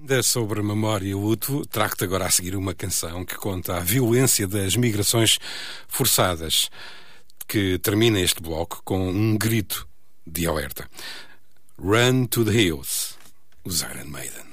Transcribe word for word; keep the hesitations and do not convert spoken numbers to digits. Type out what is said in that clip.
Ainda sobre memória útil, trago-te agora a seguir uma canção que conta a violência das migrações forçadas, que termina este bloco com um grito de alerta. Run to the Hills, os Iron Maiden.